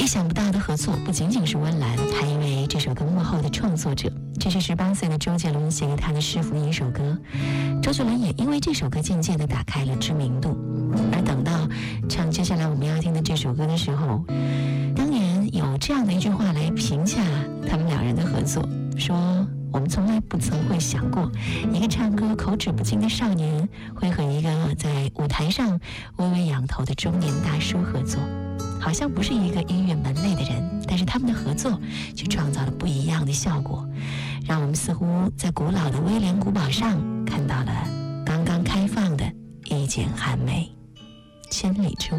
意想不到的合作不仅仅是温岚，还因为这首歌幕后的创作者，这是18岁的周杰伦写给他的师傅的一首歌。周杰伦也因为这首歌渐渐地打开了知名度。而等到唱接下来我们要听的这首歌的时候，当年有这样的一句话来评价他们两人的合作，说我们从来不曾会想过，一个唱歌口齿不清的少年会和一个在舞台上微微仰头的中年大叔合作。好像不是一个音乐门类的人，但是他们的合作却创造了不一样的效果，让我们似乎在古老的威廉古堡上看到了刚刚开放的一剪寒梅，千里之外。